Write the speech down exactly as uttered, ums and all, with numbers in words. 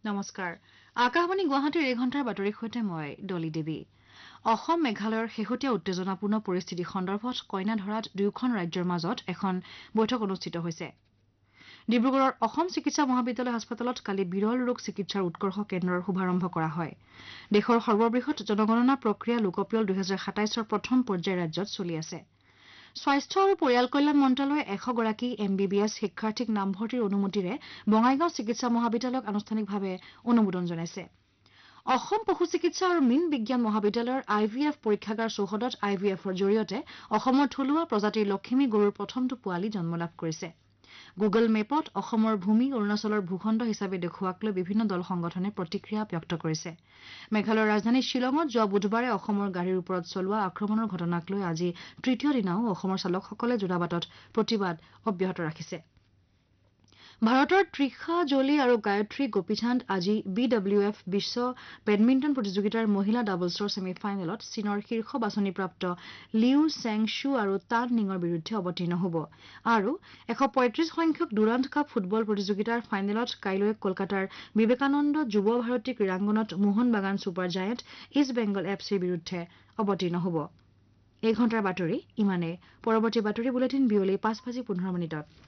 নমস্কাৰ আকাশবাণী গুৱাহাটীৰ এই ঘণ্টাৰ বাতৰিৰ সৈতে মই ডলি দেৱী অসম মেঘালয়ৰ শেহতীয়া উত্তেজনাপূৰ্ণ পৰিস্থিতি সন্দৰ্ভত কইনাধৰাত দুয়োখন ৰাজ্যৰ মাজত এখন বৈঠক অনুষ্ঠিত হৈছে ডিব্ৰুগড়ৰ অসম চিকিৎসা মহাবিদ্যালয় হাস্পতালত কালি বিৰল ৰোগ চিকিৎসাৰ উৎকৰ্ষ কেন্দ্ৰৰ শুভাৰম্ভ কৰা হয় দেশৰ সৰ্ববৃহৎ জনগণনা প্ৰক্ৰিয়া লোকপিয়ল দুই হাজাৰ সাতাইশৰ প্ৰথম পৰ্যায় ৰাজ্যত চলি আছে স্বাস্থ্য আৰু পৰিয়াল কল্যাণ মন্ত্ৰালয়ে এশ গৰাকী এম বি বি এছ শিক্ষাৰ্থীক নামভৰ্তিৰ অনুমতিৰে বঙাইগাঁও চিকিৎসা মহাবিদ্যালয়ক আনুষ্ঠানিকভাৱে অনুমোদন জনাইছে অসম পশু চিকিৎসা আৰু মীন বিজ্ঞান মহাবিদ্যালয়ৰ আই ভি এফ পৰীক্ষাগাৰ চৌহদত আই ভি এফৰ জৰিয়তে অসমৰ থলুৱা প্ৰজাতিৰ লখিমী গৰুৰ প্ৰথমটো পোৱালি জন্ম লাভ কৰিছে গুগল মেপত অসমৰ ভূমি অৰুণাচলৰ ভূখণ্ড হিচাপে দেখুওৱাক লৈ বিভিন্ন দল সংগঠনে প্ৰতিক্ৰিয়া ব্যক্ত কৰিছে মেঘালয়ৰ ৰাজধানী শ্বিলঙত যোৱা বুধবাৰে অসমৰ গাড়ীৰ ওপৰত চলোৱা আক্ৰমণৰ ঘটনাক লৈ আজি তৃতীয় দিনাও অসমৰ চালকসকলে যোৰাবাটত প্ৰতিবাদ অব্যাহত ৰাখিছে ভাৰতৰ তৃষা জলি আৰু গায়ত্ৰী গোপীচান্দ আজি বি ডব্লিউ এফ বিশ্ব বেডমিণ্টন প্ৰতিযোগিতাৰ মহিলা ডাবলছৰ ছেমি ফাইনেলত চীনৰ শীৰ্ষ বাছনিপ্ৰাপ্ত লিউ চেং শ্বু আৰু টান নিঙৰ বিৰুদ্ধে অৱতীৰ্ণ হ'ব আৰু এশ পঁয়ত্ৰিশ সংখ্যক ডুৰাণ্ড কাপ ফুটবল প্ৰতিযোগিতাৰ ফাইনেলত কাইলৈ কলকাতাৰ বিবেকানন্দ যুৱ ভাৰতী ক্ৰীড়াংগণত মোহন বাগান super giant east Bengal F চিৰ বিৰুদ্ধে অৱতীৰ্ণ হ'ব এই ঘণ্টাৰ বাতৰি ইমানে পৰৱৰ্তী বাতৰি বুলেটিন বিয়লি পাঁচ বাজি পোন্ধৰ মিনিটত